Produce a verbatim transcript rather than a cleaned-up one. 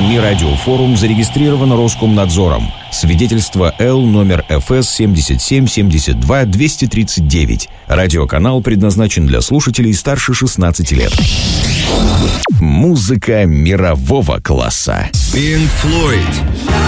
СМИ «Радиофорум» зарегистрировано Роскомнадзором. Свидетельство Л номер эф эс семьдесят семь семьдесят два двести тридцать девять. Радиоканал предназначен для слушателей старше шестнадцати лет. Музыка мирового класса. Pink Floyd.